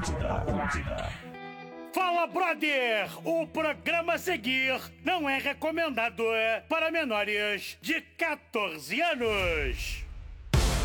Atlântida. Fala, brother! O programa a seguir não é recomendado para menores de 14 anos.